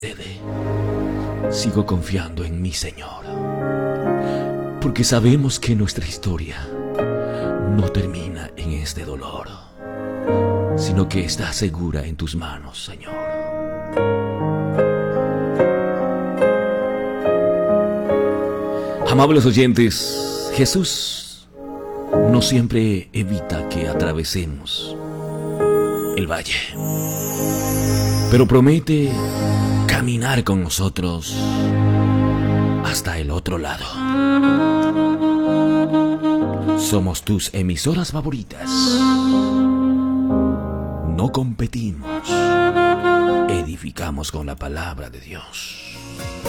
Sigo confiando en mi Señor, porque sabemos que nuestra historia no termina en este dolor, sino que está segura en tus manos, Señor. Amables oyentes, Jesús no siempre evita que atravesemos el valle, pero promete caminar con nosotros hasta el otro lado. Somos tus emisoras favoritas. No competimos, edificamos con la palabra de Dios.